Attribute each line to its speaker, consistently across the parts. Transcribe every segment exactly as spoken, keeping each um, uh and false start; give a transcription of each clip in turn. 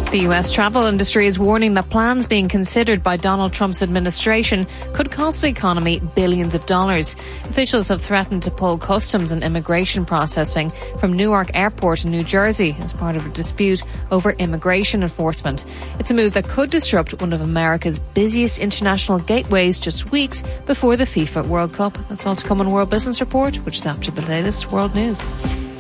Speaker 1: The U S travel industry is warning that plans being considered by Donald Trump's administration could cost the economy billions of dollars. Officials have threatened to pull customs and immigration processing from Newark Airport in New Jersey as part of a dispute over immigration enforcement. It's a move that could disrupt one of America's busiest international gateways just weeks before the FIFA World Cup. That's all to come on World Business Report, which is after the latest world news.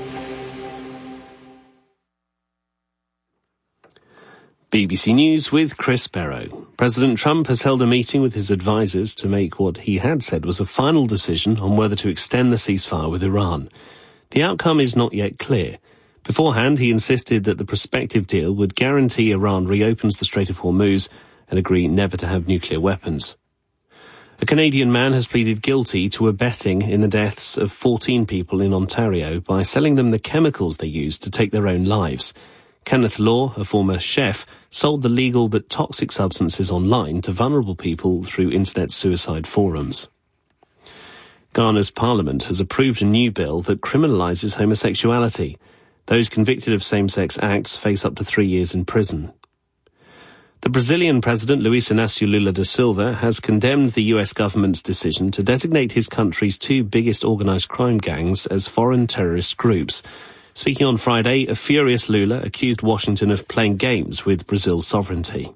Speaker 2: B B C News with Chris Barrow. President Trump has held a meeting with his advisers to make what he had said was a final decision on whether to extend the ceasefire with Iran. The outcome is not yet clear. Beforehand, he insisted that the prospective deal would guarantee Iran reopens the Strait of Hormuz and agree never to have nuclear weapons. A Canadian man has pleaded guilty to abetting in the deaths of fourteen people in Ontario by selling them the chemicals they used to take their own lives. Kenneth Law, a former chef, sold the legal but toxic substances online to vulnerable people through internet suicide forums. Ghana's parliament has approved a new bill that criminalises homosexuality. Those convicted of same-sex acts face up to three years in prison. The Brazilian president, Luiz Inácio Lula da Silva, has condemned the U S government's decision to designate his country's two biggest organised crime gangs as foreign terrorist groups. Speaking on Friday, a furious Lula accused Washington of playing games with Brazil's sovereignty.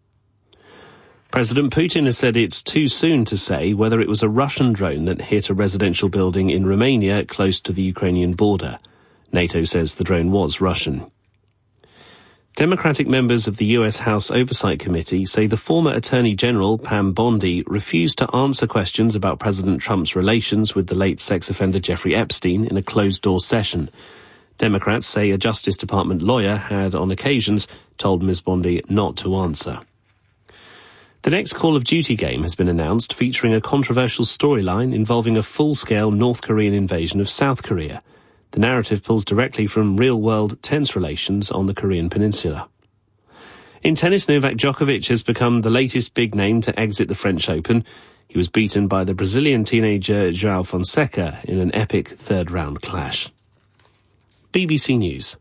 Speaker 2: President Putin has said it's too soon to say whether it was a Russian drone that hit a residential building in Romania close to the Ukrainian border. NATO says the drone was Russian. Democratic members of the U S House Oversight Committee say the former Attorney General, Pam Bondi, refused to answer questions about President Trump's relations with the late sex offender Jeffrey Epstein in a closed-door session. Democrats say a Justice Department lawyer had, on occasions, told Miz Bondi not to answer. The next Call of Duty game has been announced, featuring a controversial storyline involving a full-scale North Korean invasion of South Korea. The narrative pulls directly from real-world tense relations on the Korean peninsula. In tennis, Novak Djokovic has become the latest big name to exit the French Open. He was beaten by the Brazilian teenager João Fonseca in an epic third-round clash. B B C News.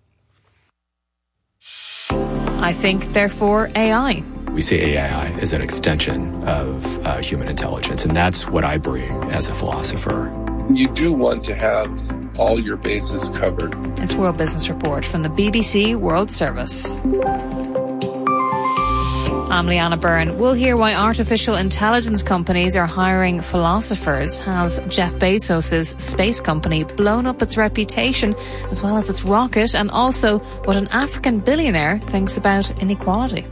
Speaker 1: I think, therefore, A I.
Speaker 3: We see A I as an extension of uh, human intelligence, and that's what I bring as a philosopher.
Speaker 4: You do want to have all your bases covered.
Speaker 1: It's World Business Report from the B B C World Service. I'm Leanna Byrne. We'll hear why artificial intelligence companies are hiring philosophers. Has Jeff Bezos' space company blown up its reputation as well as its rocket? And also what an African billionaire thinks about inequality.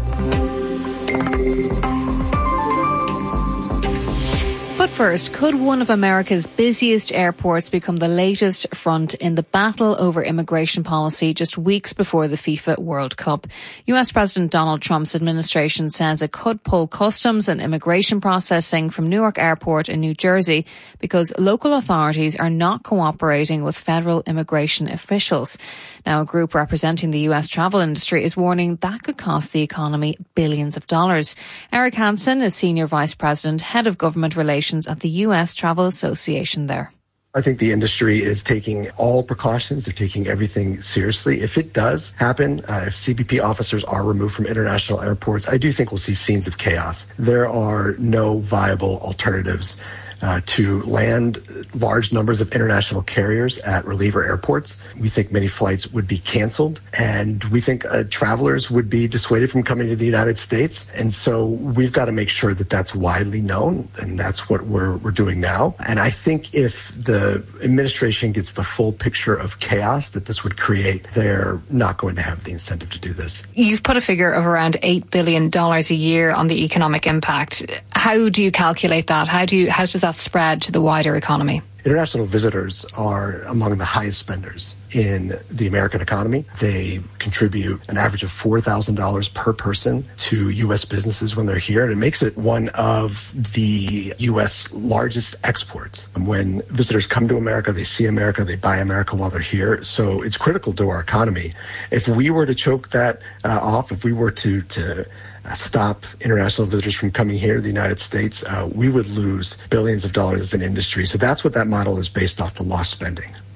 Speaker 1: But first, could one of America's busiest airports become the latest front in the battle over immigration policy just weeks before the FIFA World Cup? U S President Donald Trump's administration says it could pull customs and immigration processing from Newark Airport in New Jersey because local authorities are not cooperating with federal immigration officials. Now, a group representing the U S travel industry is warning that could cost the economy billions of dollars. Eric Hansen is Senior Vice President, Head of Government Relations at the U S Travel Association there.
Speaker 5: I think the industry is taking all precautions. They're taking everything seriously. If it does happen, uh, if C B P officers are removed from international airports, I do think we'll see scenes of chaos. There are no viable alternatives Uh, to land large numbers of international carriers at reliever airports. We think many flights would be canceled, and we think uh, travelers would be dissuaded from coming to the United States. And so we've got to make sure that that's widely known, and that's what we're we're doing now. And I think if the administration gets the full picture of chaos that this would create, they're not going to have the incentive to do this.
Speaker 6: You've put a figure of around eight billion dollars a year on the economic impact. How do you calculate that? How do you, how does that spread to the wider economy?
Speaker 5: International visitors are among the highest spenders in the American economy. They contribute an average of four thousand dollars per person to U S businesses when they're here, and it makes it one of the U S largest exports. When visitors come to America, they see America, they buy America while they're here, so it's critical to our economy. If we were to choke that uh, off, if we were to to Uh, stop international visitors from coming here to the United States, uh, we would lose billions of dollars as an industry. So that's what that model is based off, the lost spending.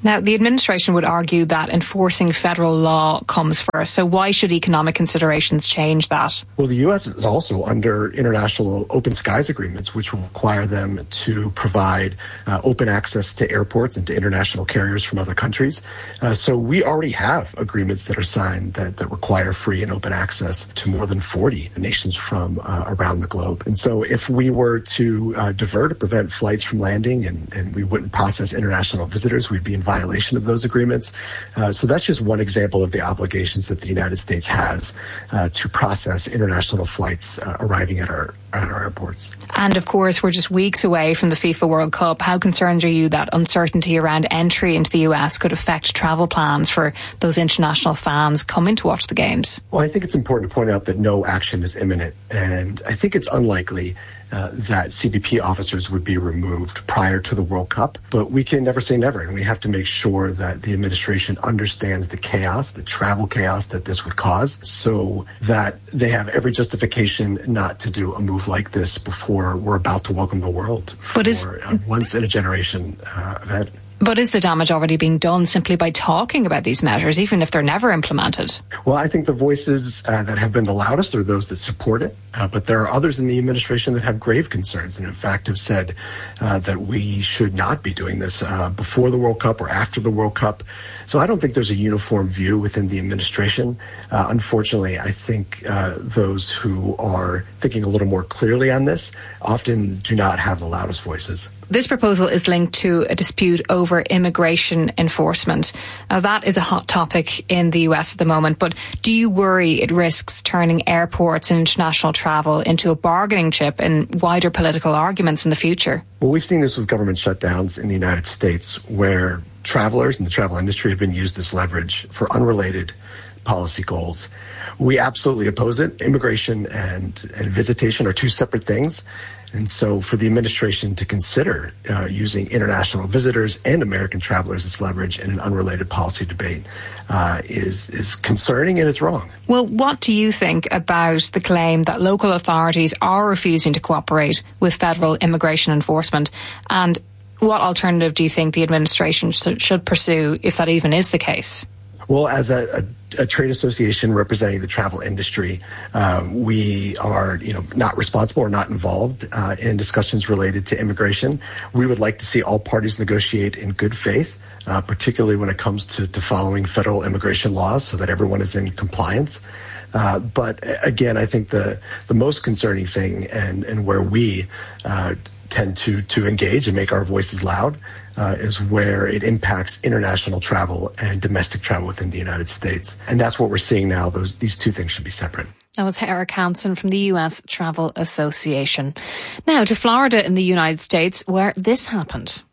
Speaker 6: Now, the administration would argue that enforcing federal law comes first. So why should economic considerations change that?
Speaker 5: Well, the U S is also under international open skies agreements, which require them to provide uh, open access to airports and to international carriers from other countries. Uh, so we already have agreements that are signed that, that require free and open access to more than forty nations from uh, around the globe. And so if we were to uh, divert or prevent flights from landing and, and we wouldn't process international visitors, we'd be in violation of those agreements. Uh, so that's just one example of the obligations that the United States has uh, to process international flights uh, arriving at our at our airports.
Speaker 6: And of course, we're just weeks away from the FIFA World Cup. How concerned are you that uncertainty around entry into the U S could affect travel plans for those international fans coming to watch the games?
Speaker 5: Well, I think it's important to point out that no action is imminent, and I think it's unlikely Uh, that C B P officers would be removed prior to the World Cup. But we can never say never, and we have to make sure that the administration understands the chaos, the travel chaos that this would cause, so that they have every justification not to do a move like this before we're about to welcome the world for
Speaker 6: is,
Speaker 5: a once-in-a-generation uh, event.
Speaker 6: But is the damage already being done simply by talking about these measures, even if they're never implemented?
Speaker 5: Well, I think the voices uh, that have been the loudest are those that support it. Uh, but there are others in the administration that have grave concerns and, in fact, have said uh, that we should not be doing this uh, before the World Cup or after the World Cup. So I don't think there's a uniform view within the administration. Uh, unfortunately, I think uh, those who are thinking a little more clearly on this often do not have the loudest voices.
Speaker 6: This proposal is linked to a dispute over immigration enforcement. Now, that is a hot topic in the U S at the moment, but do you worry it risks turning airports and international travel into a bargaining chip in wider political arguments in the future?
Speaker 5: Well, we've seen this with government shutdowns in the United States, where travelers and the travel industry have been used as leverage for unrelated policy goals. We absolutely oppose it. Immigration and, and visitation are two separate things. And so for the administration to consider uh, using international visitors and American travelers as leverage in an unrelated policy debate uh, is, is concerning, and it's wrong.
Speaker 6: Well, what do you think about the claim that local authorities are refusing to cooperate with federal immigration enforcement? And what alternative do you think the administration sh- should pursue if that even is the case?
Speaker 5: Well, as a, a, a trade association representing the travel industry, uh, we are, you know, not responsible or not involved uh, in discussions related to immigration. We would like to see all parties negotiate in good faith, uh, particularly when it comes to, to following federal immigration laws, so that everyone is in compliance. Uh, but again, I think the the most concerning thing, and and where we uh, tend to to engage and make our voices loud, Uh, is where it impacts international travel and domestic travel within the United States. And that's what we're seeing now. Those These two things should be separate.
Speaker 1: That was Eric Hansen from the U S Travel Association. Now to Florida in the United States, where this happened.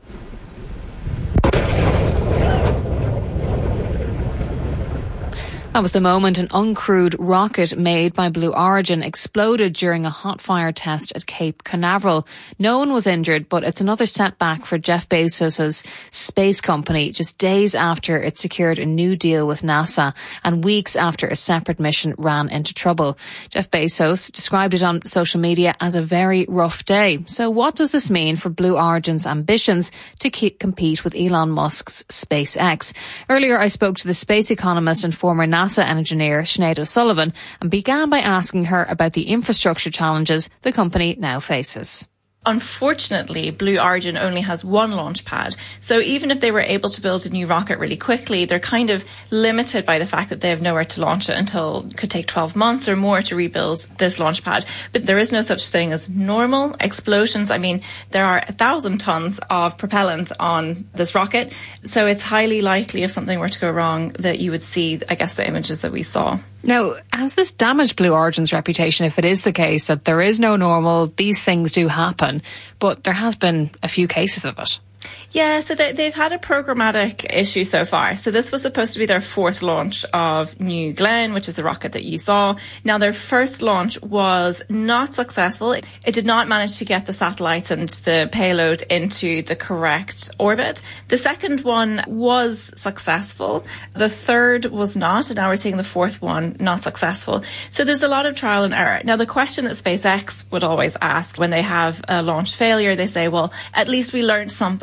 Speaker 1: That was the moment an uncrewed rocket made by Blue Origin exploded during a hot fire test at Cape Canaveral. No one was injured, but it's another setback for Jeff Bezos' space company just days after it secured a new deal with NASA and weeks after a separate mission ran into trouble. Jeff Bezos described it on social media as a very rough day. So what does this mean for Blue Origin's ambitions to keep, compete with Elon Musk's SpaceX? Earlier, I spoke to the space economist and former NASA NASA engineer Sinead O'Sullivan and began by asking her about the infrastructure challenges the company now faces.
Speaker 7: Unfortunately, Blue Origin only has one launch pad. So even if they were able to build a new rocket really quickly, they're kind of limited by the fact that they have nowhere to launch it until it could take twelve months or more to rebuild this launch pad. But there is no such thing as normal explosions. I mean, there are a thousand tons of propellant on this rocket. So it's highly likely if something were to go wrong that you would see, I guess, the images that we saw.
Speaker 6: Now, has this damaged Blue Origin's reputation if it is the case that there is no normal, these things do happen, but there has been a few cases of it?
Speaker 7: Yeah, so they, they've had a programmatic issue so far. So this was supposed to be their fourth launch of New Glenn, which is the rocket that you saw. Now, their first launch was not successful. It, it did not manage to get the satellites and the payload into the correct orbit. The second one was successful. The third was not, and now we're seeing the fourth one not successful. So there's a lot of trial and error. Now, the question that SpaceX would always ask when they have a launch failure, they say, well, at least we learned something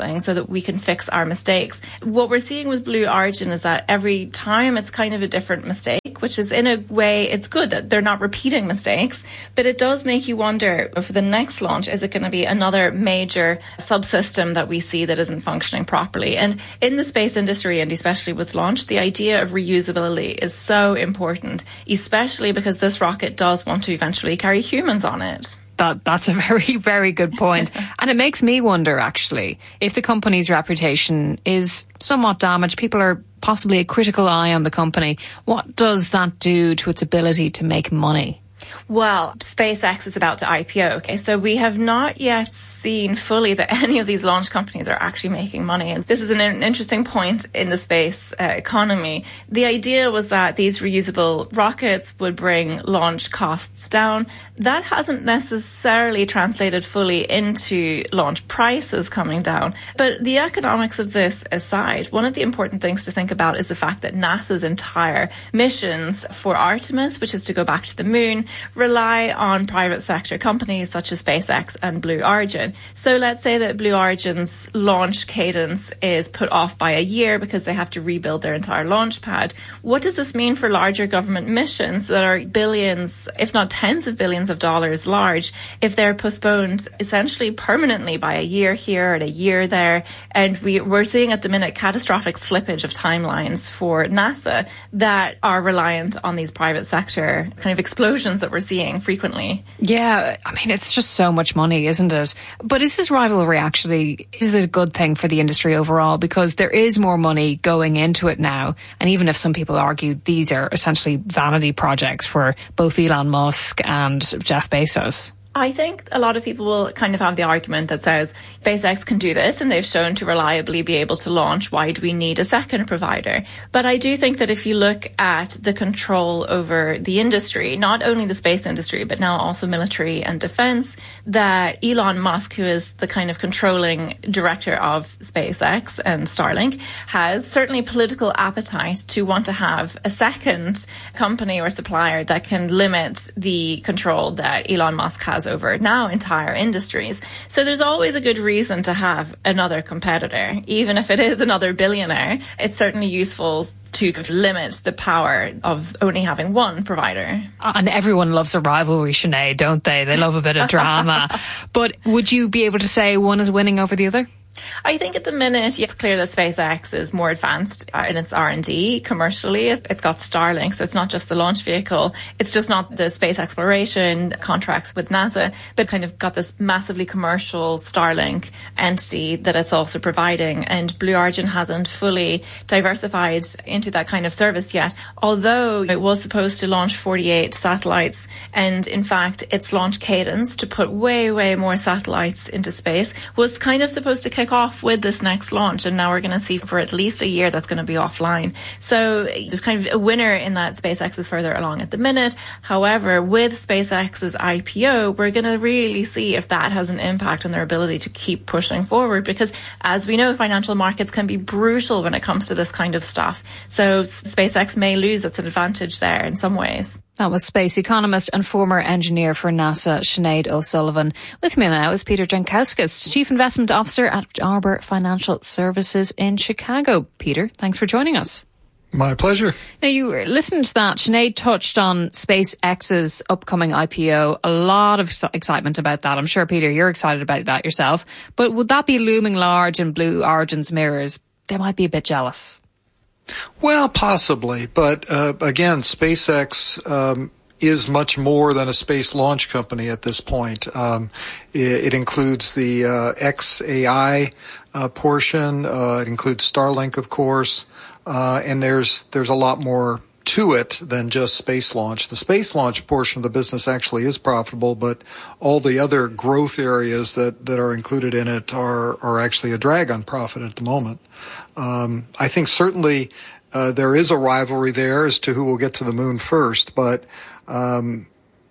Speaker 7: learning so that we can fix our mistakes. What we're seeing with Blue Origin is that every time it's kind of a different mistake, which is in a way, it's good that they're not repeating mistakes, but it does make you wonder for the next launch, is it going to be another major subsystem that we see that isn't functioning properly? And in the space industry, and especially with launch, the idea of reusability is so important, especially because this rocket does want to eventually carry humans on it.
Speaker 6: That, that's a very, very good point. And it makes me wonder, actually, if the company's reputation is somewhat damaged, people are possibly a critical eye on the company, what does that do to its ability to make money?
Speaker 7: Well, SpaceX is about to I P O. Okay, so we have not yet seen fully that any of these launch companies are actually making money. And this is an, an interesting point in the space uh, economy. The idea was that these reusable rockets would bring launch costs down. That hasn't necessarily translated fully into launch prices coming down. But the economics of this aside, one of the important things to think about is the fact that NASA's entire missions for Artemis, which is to go back to the moon, rely on private sector companies such as SpaceX and Blue Origin. So let's say that Blue Origin's launch cadence is put off by a year because they have to rebuild their entire launch pad. What does this mean for larger government missions that are billions, if not tens of billions of dollars large, if they're postponed essentially permanently by a year here and a year there? And we, we're seeing at the minute catastrophic slippage of timelines for NASA that are reliant on these private sector kind of explosions that we're seeing frequently.
Speaker 6: Yeah, I mean, it's just so much money, isn't it? But is this rivalry actually, is it a good thing for the industry overall? Because there is more money going into it now. And even if some people argue these are essentially vanity projects for both Elon Musk and Jeff Bezos.
Speaker 7: I think a lot of people will kind of have the argument that says SpaceX can do this and they've shown to reliably be able to launch. Why do we need a second provider? But I do think that if you look at the control over the industry, not only the space industry, but now also military and defense, that Elon Musk, who is the kind of controlling director of SpaceX and Starlink, has certainly political appetite to want to have a second company or supplier that can limit the control that Elon Musk has over now entire industries. So there's always a good reason to have another competitor. Even if it is another billionaire, it's certainly useful to limit the power of only having one provider.
Speaker 6: And everyone loves a rivalry, Sinead, don't they? They love a bit of drama. But would you be able to say one is winning over the other?
Speaker 7: I think at the minute, it's clear that SpaceX is more advanced in its R and D commercially. It's got Starlink, so it's not just the launch vehicle. It's just not the space exploration contracts with NASA, but kind of got this massively commercial Starlink entity that it's also providing. And Blue Origin hasn't fully diversified into that kind of service yet, although it was supposed to launch forty-eight satellites. And in fact, its launch cadence to put way, way more satellites into space was kind of supposed to kick off with this next launch, and now we're going to see for at least a year that's going to be offline. So there's kind of a winner in that SpaceX is further along at the minute. However, with SpaceX's I P O, we're going to really see if that has an impact on their ability to keep pushing forward, because as we know, financial markets can be brutal when it comes to this kind of stuff. So SpaceX may lose its advantage there in some ways.
Speaker 6: That was space economist and former engineer for NASA, Sinead O'Sullivan. With me now is Peter Jankauskas, Chief Investment Officer at Arbor Financial Services in Chicago. Peter, thanks for joining us.
Speaker 8: My pleasure.
Speaker 6: Now, you listened to that. Sinead touched on SpaceX's upcoming I P O. A lot of excitement about that. I'm sure, Peter, you're excited about that yourself. But would that be looming large in Blue Origin's mirrors? They might be a bit jealous.
Speaker 8: Well, possibly. But uh, again, SpaceX um, is much more than a space launch company at this point. Um, it, it includes the uh, X A I uh, portion. Uh, it includes Starlink, of course. Uh, and there's there's a lot more to it than just space launch. The space launch portion of the business actually is profitable, but all the other growth areas that, that are included in it are, are actually a drag on profit at the moment. Um, I think certainly uh, there is a rivalry there as to who will get to the moon first, but um,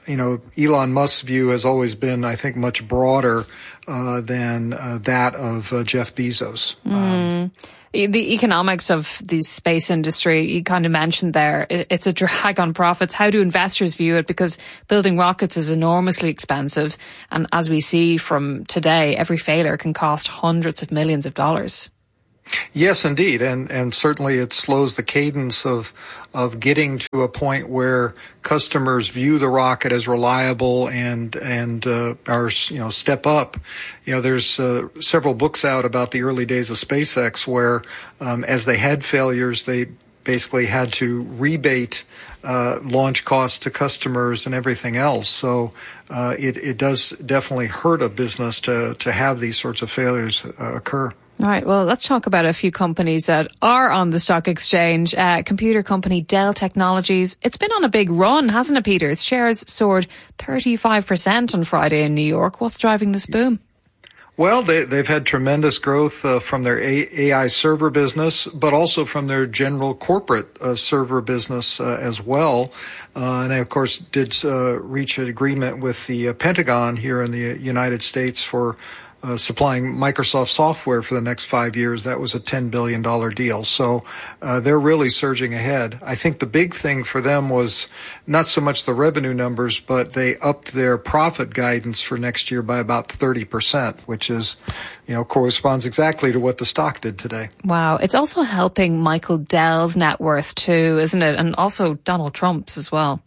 Speaker 8: you know, Elon Musk's view has always been, I think, much broader uh, than uh, that of uh, Jeff Bezos.
Speaker 6: Mm.
Speaker 8: Um,
Speaker 6: The economics of the space industry, you kind of mentioned there, it's a drag on profits. How do investors view it? Because building rockets is enormously expensive. And as we see from today, every failure can cost hundreds of millions of dollars.
Speaker 8: Yes, indeed. And, and certainly it slows the cadence of, of getting to a point where customers view the rocket as reliable and, and, uh, are, you know, step up. You know, there's, uh, several books out about the early days of SpaceX where, um, as they had failures, they basically had to rebate, uh, launch costs to customers and everything else. So, uh, it, it does definitely hurt a business to, to have these sorts of failures uh, occur.
Speaker 6: All right. Well, let's talk about a few companies that are on the stock exchange. Uh, computer company Dell Technologies. It's been on a big run, hasn't it, Peter? Its shares soared thirty-five percent on Friday in New York. What's driving this boom?
Speaker 8: Well, they, they've had tremendous growth uh, from their A I server business, but also from their general corporate uh, server business uh, as well. Uh, and they, of course, did uh, reach an agreement with the uh, Pentagon here in the United States for Uh, supplying Microsoft software for the next five years. That was a ten billion dollars deal. So uh, they're really surging ahead. I think the big thing for them was not so much the revenue numbers, but they upped their profit guidance for next year by about thirty percent, which is, you know, corresponds exactly to what the stock did today.
Speaker 6: Wow. It's also helping Michael Dell's net worth too, isn't it? And also Donald Trump's as well.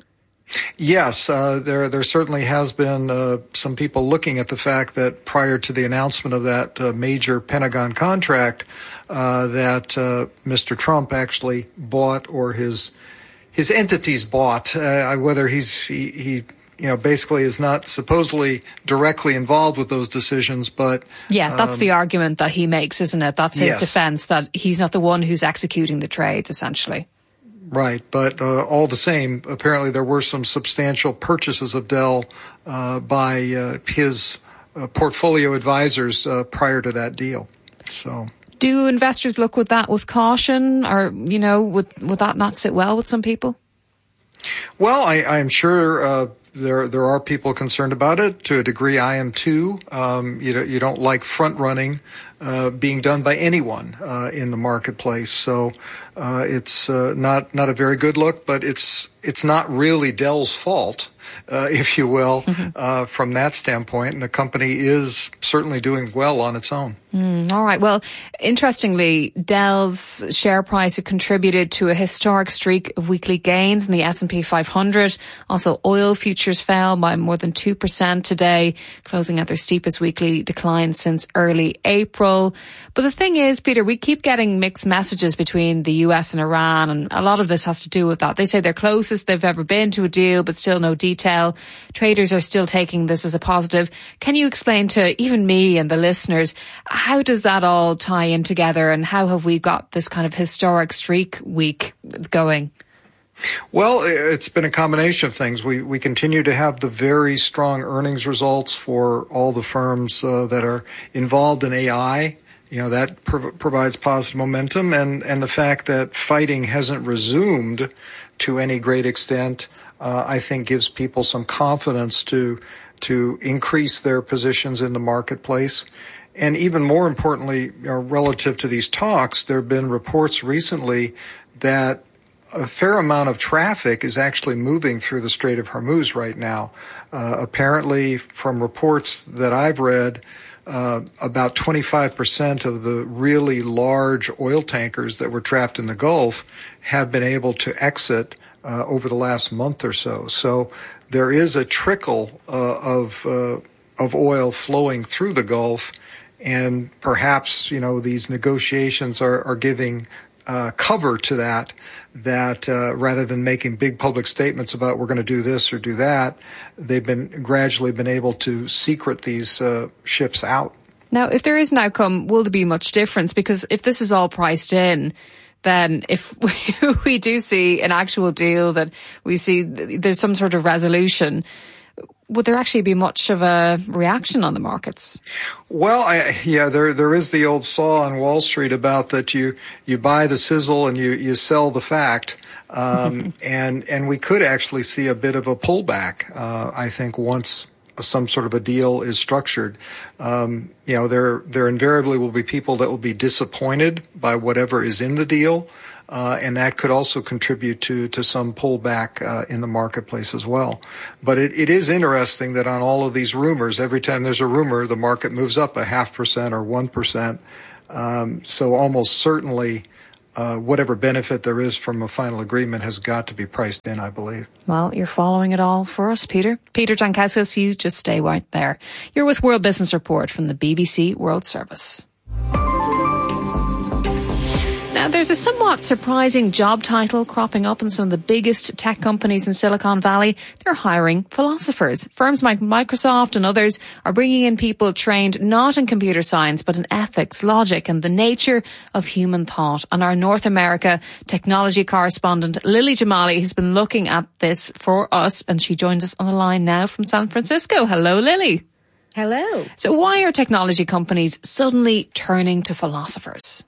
Speaker 8: Yes, uh, there there certainly has been uh, some people looking at the fact that prior to the announcement of that uh, major Pentagon contract, uh, that uh, Mister Trump actually bought, or his his entities bought, uh, whether he's he, he you know basically is not supposedly directly involved with those decisions, but
Speaker 6: yeah, that's
Speaker 8: um,
Speaker 6: the argument that he makes, isn't it? That's his
Speaker 8: yes.
Speaker 6: defense, that he's not the one who's executing the trades, essentially.
Speaker 8: Right, but uh, all the same, apparently there were some substantial purchases of Dell uh, by uh, his uh, portfolio advisors uh, prior to that deal. So,
Speaker 6: do investors look with that with caution, or you know, would would that not sit well with some people?
Speaker 8: Well, I, I'm sure uh, there there are people concerned about it. To a degree, I am too. Um, you know, you don't like front running uh, being done by anyone uh, in the marketplace. So uh, it's uh, not not a very good look. But it's it's not really Dell's fault, uh, if you will, mm-hmm. uh, from that standpoint. And the company is certainly doing well on its own.
Speaker 6: Mm, all right. Well, interestingly, Dell's share price had contributed to a historic streak of weekly gains in the S and P five hundred. Also, oil futures fell by more than two percent today, closing at their steepest weekly decline since early April. But the thing is, Peter, we keep getting mixed messages between the U S and Iran, and a lot of this has to do with that. They say they're closest they've ever been to a deal, but still no detail. Traders are still taking this as a positive. Can you explain to even me and the listeners, how does that all tie in together, and how have we got this kind of historic streak week going?
Speaker 8: Well, it's been a combination of things. We we continue to have the very strong earnings results for all the firms uh, that are involved in A I. You know, that prov- provides positive momentum, and, and the fact that fighting hasn't resumed to any great extent, uh, I think gives people some confidence to to increase their positions in the marketplace. And even more importantly, you know, relative to these talks, there have been reports recently that a fair amount of traffic is actually moving through the Strait of Hormuz right now. Uh, apparently, from reports that I've read, uh, about twenty-five percent of the really large oil tankers that were trapped in the Gulf have been able to exit uh, over the last month or so. So there is a trickle uh, of uh, of oil flowing through the Gulf, and perhaps, you know, these negotiations are, are giving uh, cover to that, that uh, rather than making big public statements about we're going to do this or do that, they've been gradually been able to secret these uh, ships out.
Speaker 6: Now, if there is an outcome, will there be much difference? Because if this is all priced in, then if we do see an actual deal, that we see there's some sort of resolution, would there actually be much of a reaction on the markets?
Speaker 8: Well, I, yeah, there there is the old saw on Wall Street about that you you buy the sizzle and you you sell the fact, um, and and we could actually see a bit of a pullback. Uh, I think once some sort of a deal is structured, um, you know, there there invariably will be people that will be disappointed by whatever is in the deal. Uh, and that could also contribute to, to some pullback uh, in the marketplace as well. But it, it is interesting that on all of these rumors, every time there's a rumor, the market moves up a half percent or one percent. Um, so almost certainly uh, whatever benefit there is from a final agreement has got to be priced in, I believe.
Speaker 6: Well, you're following it all for us, Peter. Peter Jankowskis, you just stay right there. You're with World Business Report from the B B C World Service. Now, there's a somewhat surprising job title cropping up in some of the biggest tech companies in Silicon Valley. They're hiring philosophers. Firms like Microsoft and others are bringing in people trained not in computer science, but in ethics, logic, and the nature of human thought. And our North America technology correspondent, Lily Jamali, has been looking at this for us, and she joins us on the line now from San Francisco. Hello, Lily.
Speaker 9: Hello.
Speaker 6: So why are technology companies suddenly turning to philosophers?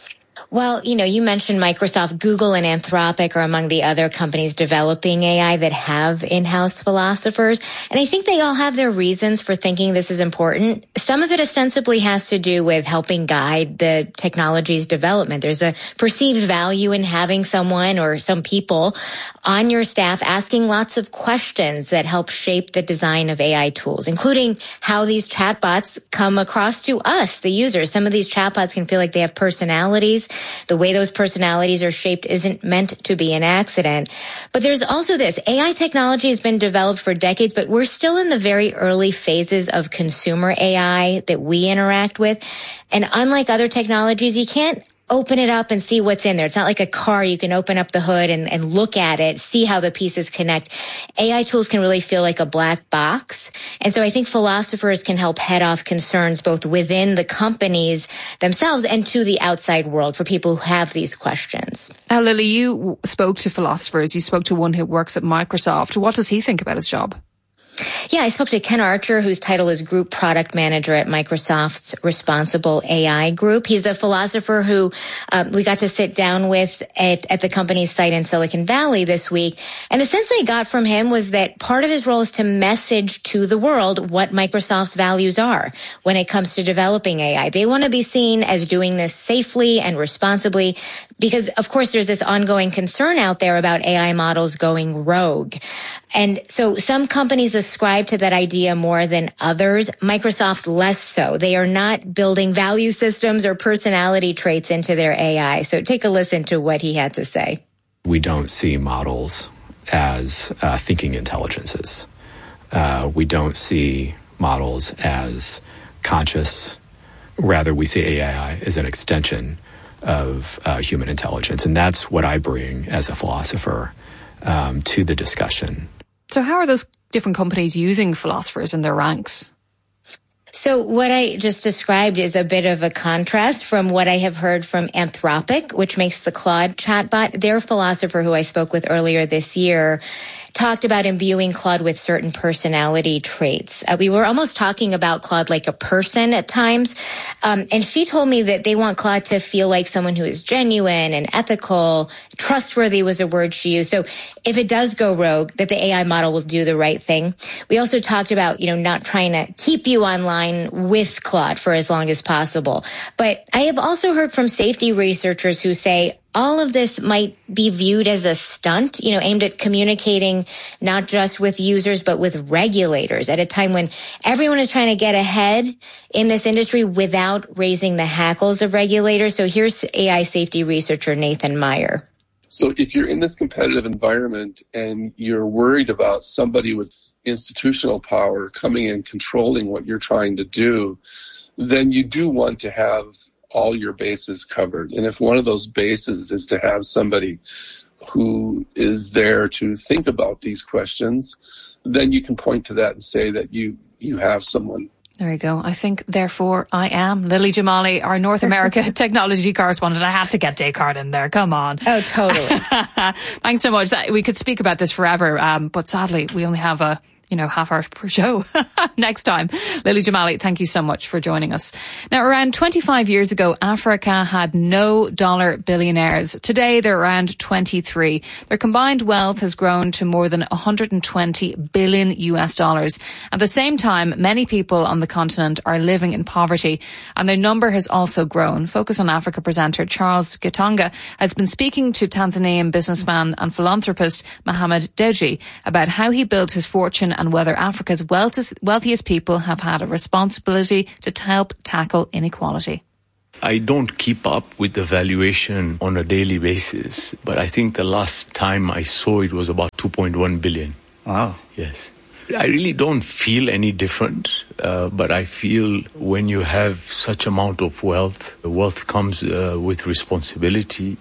Speaker 9: Well, you know, you mentioned Microsoft, Google, and Anthropic are among the other companies developing A I that have in-house philosophers. And I think they all have their reasons for thinking this is important. Some of it ostensibly has to do with helping guide the technology's development. There's a perceived value in having someone or some people on your staff asking lots of questions that help shape the design of A I tools, including how these chatbots come across to us, the users. Some of these chatbots can feel like they have personalities. The way those personalities are shaped isn't meant to be an accident. But there's also this. A I technology has been developed for decades, but we're still in the very early phases of consumer A I that we interact with. And unlike other technologies, you can't open it up and see what's in there. It's not like a car. You can open up the hood and, and look at it, see how the pieces connect. A I tools can really feel like a black box. And so I think philosophers can help head off concerns both within the companies themselves and to the outside world for people who have these questions.
Speaker 6: Now, Lily, you spoke to philosophers. You spoke to one who works at Microsoft. What does he think about his job?
Speaker 9: Yeah, I spoke to Ken Archer, whose title is Group Product Manager at Microsoft's Responsible A I Group. He's a philosopher who um, we got to sit down with at, at the company's site in Silicon Valley this week. And the sense I got from him was that part of his role is to message to the world what Microsoft's values are when it comes to developing A I. They want to be seen as doing this safely and responsibly because, of course, there's this ongoing concern out there about A I models going rogue. And so some companies ascribe to that idea more than others. Microsoft less so. They are not building value systems or personality traits into their A I. So take a listen to what he had to say.
Speaker 3: We don't see models as uh, thinking intelligences. Uh, we don't see models as conscious. Rather, we see A I as an extension of uh, human intelligence. And that's what I bring as a philosopher um, to the discussion.
Speaker 6: So how are those different companies using philosophers in their ranks?
Speaker 9: So what I just described is a bit of a contrast from what I have heard from Anthropic, which makes the Claude chatbot. Their philosopher, who I spoke with earlier this year, talked about imbuing Claude with certain personality traits. Uh, we were almost talking about Claude like a person at times. Um, and she told me that they want Claude to feel like someone who is genuine and ethical. Trustworthy was a word she used. So if it does go rogue, that the A I model will do the right thing. We also talked about, you know, not trying to keep you online with Claude for as long as possible. But I have also heard from safety researchers who say all of this might be viewed as a stunt, you know, aimed at communicating not just with users, but with regulators at a time when everyone is trying to get ahead in this industry without raising the hackles of regulators. So here's A I safety researcher Nathan Meyer.
Speaker 4: So if you're in this competitive environment and you're worried about somebody with institutional power coming in controlling what you're trying to do, then you do want to have all your bases covered. And if one of those bases is to have somebody who is there to think about these questions, then you can point to that and say that you, you have someone.
Speaker 6: There you go. I think, therefore, I am Lily Jamali, our North America technology correspondent. I had to get Descartes in there. Come on.
Speaker 9: Oh, totally.
Speaker 6: Thanks so much. That, we could speak about this forever, um, but sadly, we only have a
Speaker 1: you know, half hour per show next time. Lily Jamali, thank you so much for joining us. Now, around twenty-five years ago, Africa had no dollar billionaires. Today, they're around twenty-three. Their combined wealth has grown to more than one hundred twenty billion U S dollars. At the same time, many people on the continent are living in poverty, and their number has also grown. Focus on Africa presenter Charles Gitonga has been speaking to Tanzanian businessman and philanthropist Mohamed Dewji about how he built his fortune and whether Africa's wealthiest people have had a responsibility to help tackle inequality.
Speaker 10: I don't keep up with the valuation on a daily basis, but I think the last time I saw it was about two point one billion.
Speaker 11: Wow.
Speaker 10: Yes. I really don't feel any different, uh, but I feel when you have such amount of wealth, wealth comes uh, with responsibility.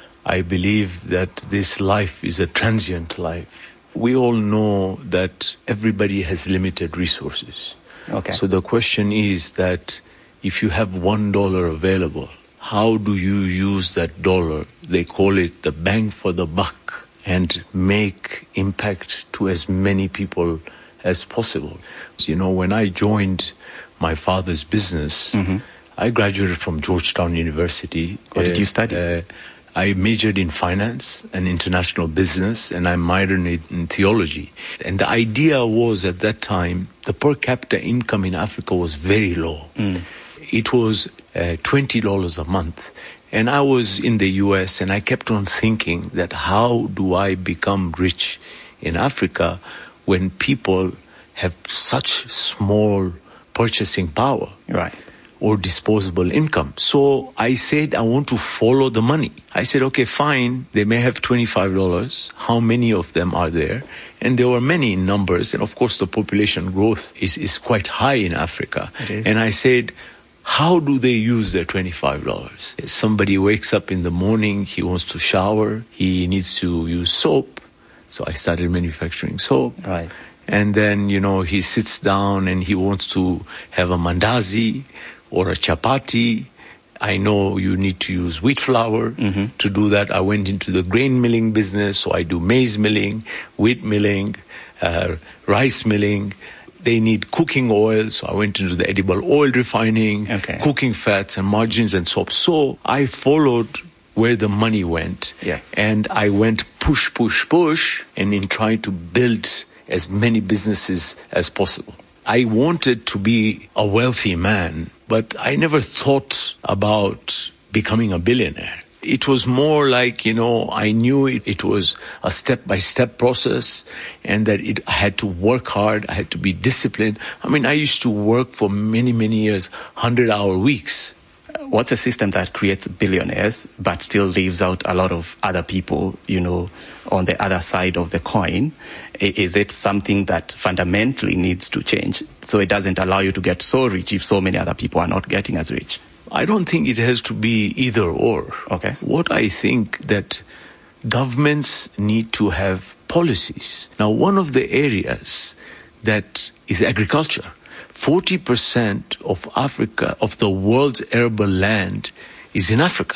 Speaker 10: I believe that this life is a transient life. We all know that everybody has limited resources.
Speaker 11: Okay.
Speaker 10: So the question is that if you have one dollar available, how do you use that dollar? They call it the bang for the buck, and make impact to as many people as possible. You know, when I joined my father's business, mm-hmm. I graduated from Georgetown University.
Speaker 11: What uh, did you study?
Speaker 10: Uh, I majored in finance and international business, and I minored in, in theology. And the idea was at that time, the per capita income in Africa was very low. Mm. It was uh, twenty dollars a month. And I was in the U S, and I kept on thinking that how do I become rich in Africa when people have such small purchasing power?
Speaker 11: Right.
Speaker 10: Or disposable income. So I said, I want to follow the money. I said, okay, fine. They may have twenty-five dollars. How many of them are there? And there were many in numbers. And of course, the population growth is, is quite high in Africa.
Speaker 11: It is.
Speaker 10: And I said, how do they use their twenty-five dollars? Somebody wakes up in the morning, he wants to shower, he needs to use soap. So I started manufacturing soap.
Speaker 11: Right.
Speaker 10: And then, you know, he sits down and he wants to have a mandazi or a chapati. I know you need to use wheat flour. Mm-hmm. To do that, I went into the grain milling business. So I do maize milling, wheat milling, uh, rice milling. They need cooking oil, so I went into the edible oil refining,
Speaker 11: okay.
Speaker 10: cooking fats and margarines and soap. So I followed where the money went.
Speaker 11: Yeah.
Speaker 10: And I went push, push, push, and in trying to build as many businesses as possible. I wanted to be a wealthy man, but I never thought about becoming a billionaire. It was more like, you know, I knew it, it was a step-by-step process, and that it, I had to work hard, I had to be disciplined. I mean, I used to work for many, many years, hundred-hour weeks.
Speaker 11: What's a system that creates billionaires but still leaves out a lot of other people, you know, on the other side of the coin? Is it something that fundamentally needs to change so it doesn't allow you to get so rich if so many other people are not getting as rich?
Speaker 10: I don't think it has to be either or.
Speaker 11: Okay.
Speaker 10: What I think that governments need to have policies. Now, one of the areas that is agriculture. forty percent of Africa, of the world's arable land, is in Africa.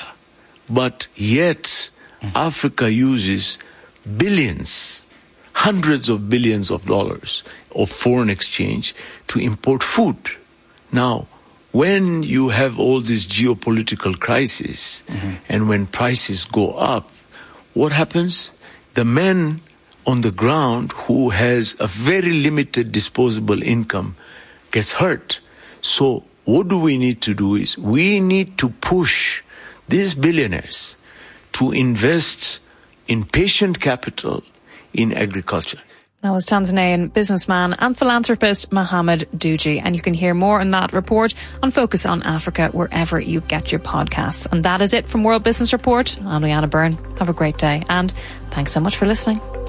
Speaker 10: But yet, mm-hmm. Africa uses billions, hundreds of billions of dollars of foreign exchange to import food. Now, when you have all this geopolitical crisis, mm-hmm. and when prices go up, what happens? The man on the ground who has a very limited disposable income gets hurt. So what do we need to do is we need to push these billionaires to invest in patient capital in agriculture.
Speaker 1: That was Tanzanian businessman and philanthropist Mohamed Dewji. And you can hear more on that report on Focus on Africa wherever you get your podcasts. And that is it from World Business Report. I'm Leanna Byrne. Have a great day. And thanks so much for listening.